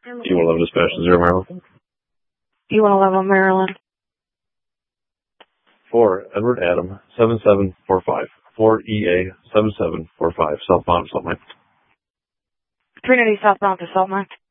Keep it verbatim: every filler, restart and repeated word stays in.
E one eleven dispatch to zero Maryland. E one eleven Maryland. four Edward Adam seven seven four five. four E A seven seven four five. Southbound, Salt Mine. Trinity southbound to Salt Mine.